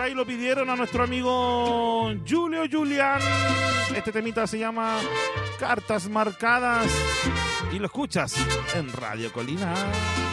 ahí lo pidieron a nuestro amigo Julio Julián. Este temita se llama Cartas Marcadas y lo escuchas en Radio Colina.